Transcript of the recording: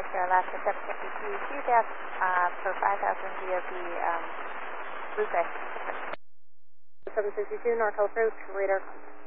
Sierra Alaska 752, QDF for 5,000 DOB Blue Bay. 752, NorCal approach, radar